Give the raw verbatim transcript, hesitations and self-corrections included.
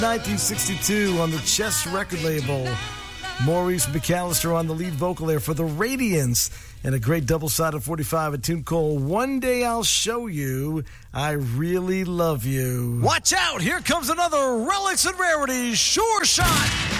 nineteen sixty-two on the Chess record label. Maurice McAllister on the lead vocal there for the Radiance, and a great double-sided forty-five, a tune called One Day I'll Show You I Really Love You. Watch out, here comes another Relics and Rarities Sure Shot.